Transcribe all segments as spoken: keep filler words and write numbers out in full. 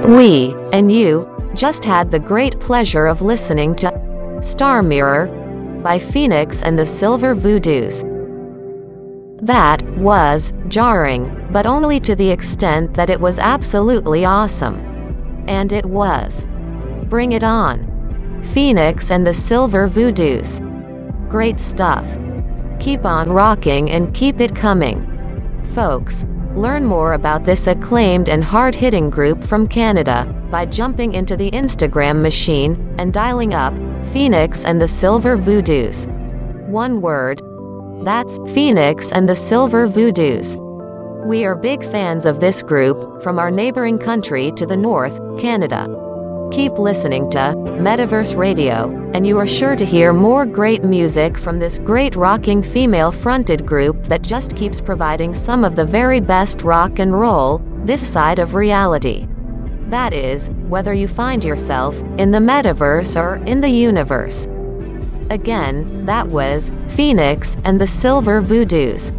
We, and you, just had the great pleasure of listening to Star Mirror by Phoenix and the Silver Voodoos. That was jarring, but only to the extent that it was absolutely awesome. And it was. Bring it on. Phoenix and the Silver Voodoos. Great stuff. Keep on rocking and keep it coming. Folks, learn more about this acclaimed and hard-hitting group from Canada by jumping into the Instagram machine and dialing up Phoenix and the Silver Voodoos. One word. That's Phoenix and the Silver Voodoos. We are big fans of this group from our neighboring country to the north, Canada. Keep listening to Metaverse Radio, and you are sure to hear more great music from this great rocking female-fronted group that just keeps providing some of the very best rock and roll this side of reality. That is, whether you find yourself in the metaverse or in the universe. Again, that was Phoenix and the Silver Voodoos.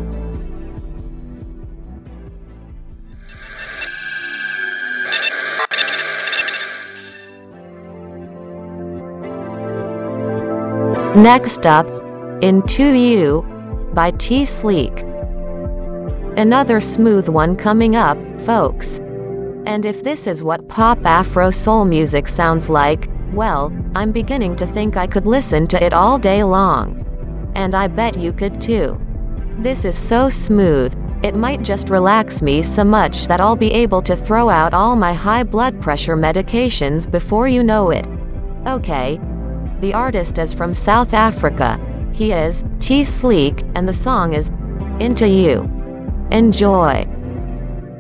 Next up, Into You by T Sleek. Another smooth one coming up, folks. And if this is what pop Afro soul music sounds like, well, I'm beginning to think I could listen to it all day long. And I bet you could too. This is so smooth, it might just relax me so much that I'll be able to throw out all my high blood pressure medications before you know it. Okay. The artist is from South Africa. He is T Sleek, and the song is Into You. Enjoy.